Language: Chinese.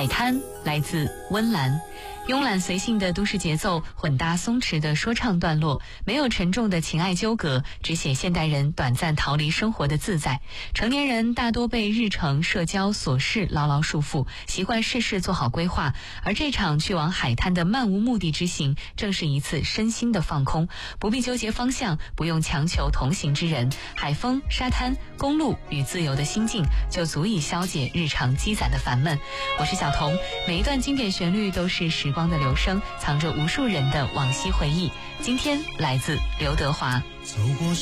海滩来自温岚，慵懒随性的都市节奏，混搭松弛的说唱段落，没有沉重的情爱纠葛，只写现代人短暂逃离生活的自在。成年人大多被日程、社交琐事牢牢束缚，习惯事事做好规划，而这场去往海滩的漫无目的之行，正是一次身心的放空，不必纠结方向，不用强求同行之人，海风、沙滩、公路与自由的心境，就足以消解日常积攒的烦闷。我是小童，每一段经典旋律都是时光的流声，藏着无数人的往昔回忆。今天来自刘德华。 走过